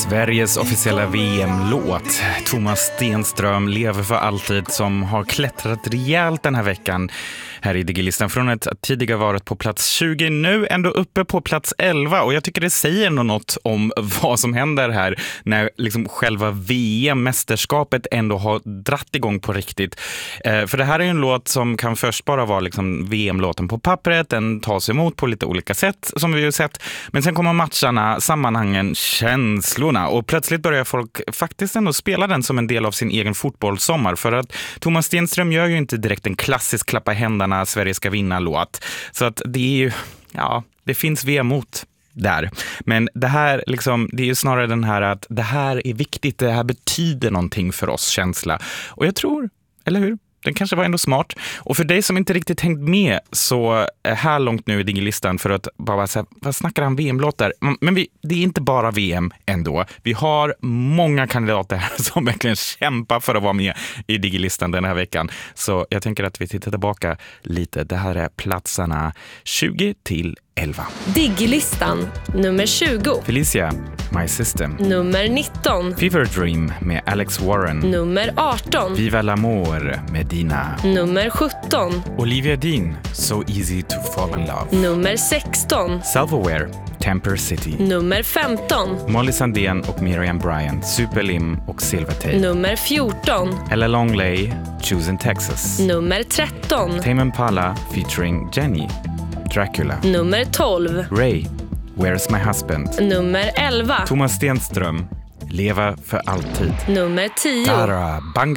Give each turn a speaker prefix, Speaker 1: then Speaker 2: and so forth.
Speaker 1: Sveriges officiella VM-låt. Thomas Stenström, Lever för alltid, som har klättrat rejält den här veckan här i Digilistan. Från att tidigare varit på plats 20, nu ändå uppe på plats 11. Och jag tycker det säger något om vad som händer här när liksom själva VM-mästerskapet ändå har dratt igång på riktigt. För det här är ju en låt som kan först bara vara liksom VM-låten på pappret. Den tas emot på lite olika sätt som vi har sett. Men sen kommer matcherna, sammanhangen, känslorna. Och plötsligt börjar folk faktiskt ändå spela den som en del av sin egen fotbollssommar. För att Thomas Stenström gör ju inte direkt en klassisk klappa händerna Sverige ska vinna-låt. Så att det är ju, ja, det finns vemot där. Men det här liksom, det är ju snarare den här att det här är viktigt, det här betyder någonting för oss, känsla. Och jag tror, eller hur? Den kanske var ändå smart. Och för dig som inte riktigt hängt med så här långt nu i Digilistan för att bara säga, vad snackar han VM-låtar? Men det är inte bara VM ändå. Vi har många kandidater här som verkligen kämpar för att vara med i Digilistan den här veckan. Så jag tänker att vi tittar tillbaka lite. Det här är platserna 20 till 11.
Speaker 2: Digilistan nummer 20.
Speaker 1: Felicia, My System.
Speaker 2: Nummer 19.
Speaker 1: Fever Dream med Alex Warren.
Speaker 2: Nummer 18.
Speaker 1: Viva l'Amour med Dina.
Speaker 2: Nummer 17.
Speaker 1: Olivia Dean, So Easy to Fall in Love.
Speaker 2: Nummer 16.
Speaker 1: Self-Aware, Temper City.
Speaker 2: Nummer 15.
Speaker 1: Molly Sandén och Miriam Bryant, Superlim och Silvertape.
Speaker 2: Nummer 14.
Speaker 1: Ella Longley, Choosing Texas.
Speaker 2: Nummer 13.
Speaker 1: Tame Impala featuring Jenny, Dracula.
Speaker 2: Nummer 12.
Speaker 1: Ray, Where's My Husband.
Speaker 2: Nummer 11.
Speaker 1: Thomas Stenström, Leva för alltid.
Speaker 2: Nummer 10.
Speaker 1: Dara, Banga